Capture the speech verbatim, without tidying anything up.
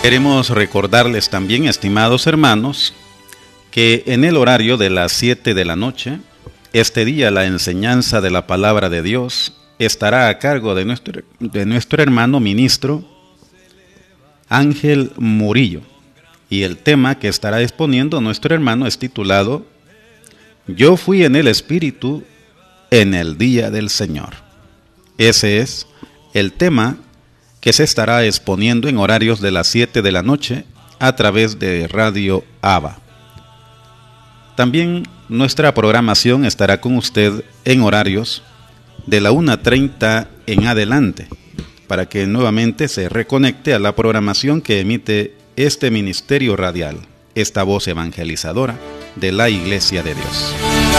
Queremos recordarles también, estimados hermanos, que en el horario de las siete de la noche, este día la enseñanza de la palabra de Dios estará a cargo de nuestro, de nuestro hermano ministro Ángel Murillo. Y el tema que estará exponiendo nuestro hermano es titulado Yo fui en el Espíritu en el día del Señor. Ese es el tema que se estará exponiendo en horarios de las siete de la noche a través de Radio Aba. También nuestra programación estará con usted en horarios de la una treinta en adelante, para que nuevamente se reconecte a la programación que emite este ministerio radial, esta voz evangelizadora de la Iglesia de Dios.